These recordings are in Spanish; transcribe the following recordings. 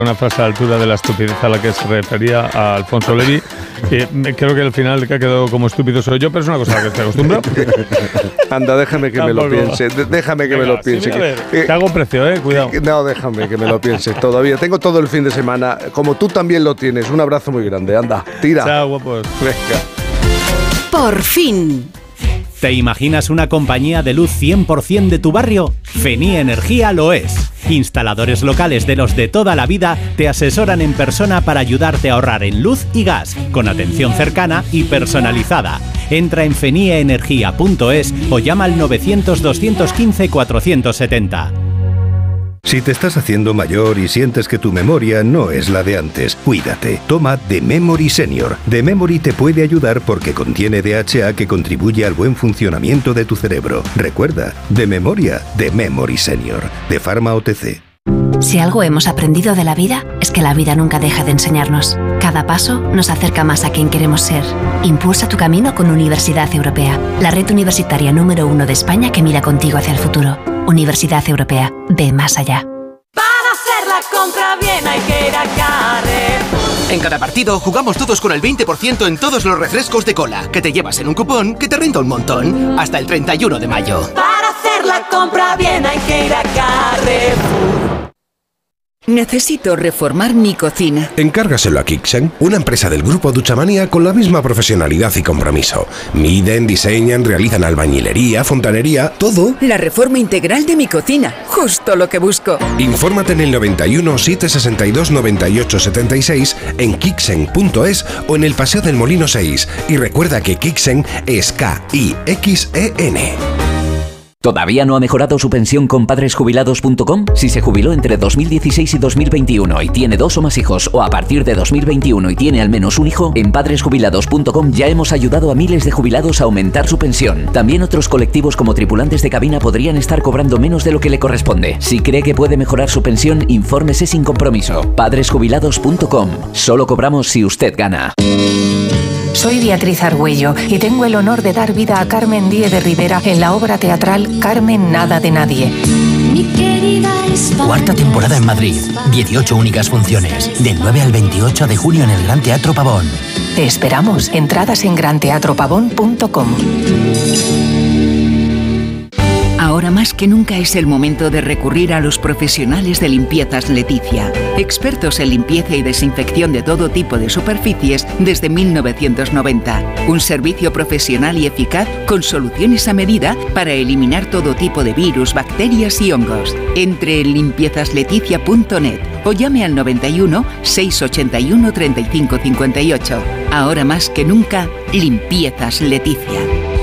Una frase a la altura de la estupidez a la que se refería a Alfonso Levi. Creo que al final el que ha quedado como estúpido soy yo, pero es una cosa a la que estoy acostumbrado. Anda, déjame que me lo piense. Déjame que me lo piense. Te hago precio, cuidado. No, déjame que me lo piense todavía. Tengo todo el fin de semana, como tú también lo tienes. Un abrazo muy grande. Anda, tira. Chao, guapos. Venga. Por fin. ¿Te imaginas una compañía de luz 100% de tu barrio? Fenie Energía lo es. Instaladores locales de los de toda la vida te asesoran en persona para ayudarte a ahorrar en luz y gas, con atención cercana y personalizada. Entra en fenieenergia.es o llama al 900-215-470. Si te estás haciendo mayor y sientes que tu memoria no es la de antes, cuídate. Toma The Memory Senior. The Memory te puede ayudar porque contiene DHA que contribuye al buen funcionamiento de tu cerebro. Recuerda, de memoria, The Memory Senior, de Pharma OTC. Si algo hemos aprendido de la vida, es que la vida nunca deja de enseñarnos. Cada paso nos acerca más a quien queremos ser. Impulsa tu camino con Universidad Europea, la red universitaria número 1 de España que mira contigo hacia el futuro. Universidad Europea, ve más allá. Para hacer la compra bien hay que ir a Carrefour. En cada partido jugamos todos con el 20% en todos los refrescos de cola, que te llevas en un cupón que te renta un montón, hasta el 31 de mayo. Para hacer la compra bien hay que ir a Carrefour. Necesito reformar mi cocina. Encárgaselo a Kixen, una empresa del grupo Duchamanía con la misma profesionalidad y compromiso. Miden, diseñan, realizan albañilería, fontanería, todo. La reforma integral de mi cocina, justo lo que busco. Infórmate en el 91 762 98 76 en Kixen.es o en el Paseo del Molino 6. Y recuerda que Kixen es K-I-X-E-N. ¿Todavía no ha mejorado su pensión con padresjubilados.com? Si se jubiló entre 2016 y 2021 y tiene 2 o más hijos, o a partir de 2021 y tiene al menos un hijo, en padresjubilados.com ya hemos ayudado a miles de jubilados a aumentar su pensión. También otros colectivos como tripulantes de cabina podrían estar cobrando menos de lo que le corresponde. Si cree que puede mejorar su pensión, infórmese sin compromiso. Padresjubilados.com. Solo cobramos si usted gana. Soy Beatriz Argüello y tengo el honor de dar vida a Carmen Díez de Rivera en la obra teatral Carmen Nada de Nadie. Cuarta temporada en Madrid, 18 únicas funciones, del 9 al 28 de junio en el Gran Teatro Pavón. Te esperamos. Entradas en granteatropavón.com. Ahora más que nunca es el momento de recurrir a los profesionales de Limpiezas Leticia, expertos en limpieza y desinfección de todo tipo de superficies desde 1990. Un servicio profesional y eficaz con soluciones a medida para eliminar todo tipo de virus, bacterias y hongos. Entre en limpiezasLeticia.net o llame al 91 681 35 58. Ahora más que nunca, Limpiezas Leticia.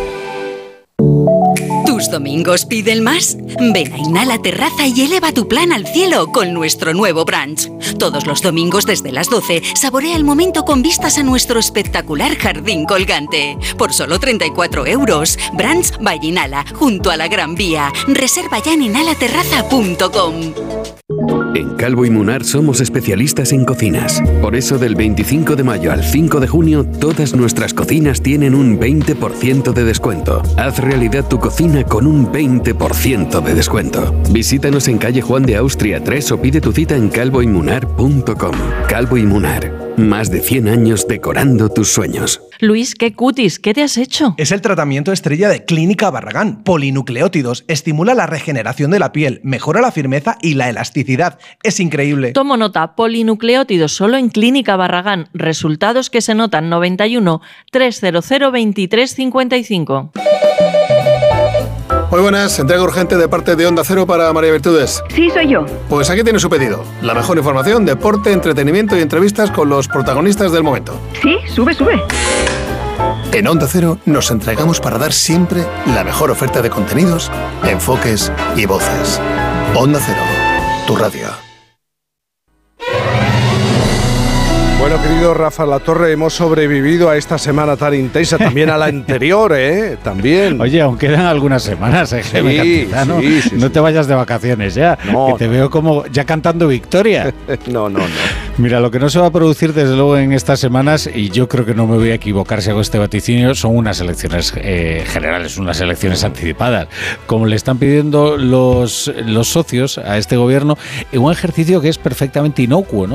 ¿Tus domingos piden más? Ven a Inhala Terraza y eleva tu plan al cielo con nuestro nuevo brunch. Todos los domingos desde las 12, saborea el momento con vistas a nuestro espectacular jardín colgante. Por solo 34 €. Brunch by Inhala, junto a la Gran Vía. Reserva ya en inhalaterraza.com. En Calvo y Munar somos especialistas en cocinas. Por eso del 25 de mayo al 5 de junio, todas nuestras cocinas tienen un 20% de descuento. Haz realidad tu cocina con un 20% de descuento. Visítanos en calle Juan de Austria 3 o pide tu cita en calvoymunar.com. Calvo y Munar. Más de 100 años decorando tus sueños. Luis, qué cutis, ¿qué te has hecho? Es el tratamiento estrella de Clínica Barragán. Polinucleótidos. Estimula la regeneración de la piel, mejora la firmeza y la elasticidad. Es increíble. Tomo nota. Polinucleótidos solo en Clínica Barragán. Resultados que se notan. 91 300 23 55. Muy buenas, entrega urgente de parte de Onda Cero para María Virtudes. Sí, soy yo. Pues aquí tiene su pedido. La mejor información, deporte, entretenimiento y entrevistas con los protagonistas del momento. Sí, sube. En Onda Cero nos entregamos para dar siempre la mejor oferta de contenidos, enfoques y voces. Onda Cero, tu radio. Bueno, querido Rafa Latorre, hemos sobrevivido a esta semana tan intensa, también a la anterior, También. Oye, aún quedan algunas semanas, Sí. No te vayas de vacaciones ya, que te veo como ya cantando victoria. No. Mira, lo que no se va a producir desde luego en estas semanas, y yo creo que no me voy a equivocar si hago este vaticinio, son unas elecciones generales, unas elecciones anticipadas, como le están pidiendo los socios a este gobierno, en un ejercicio que es perfectamente inocuo, ¿no?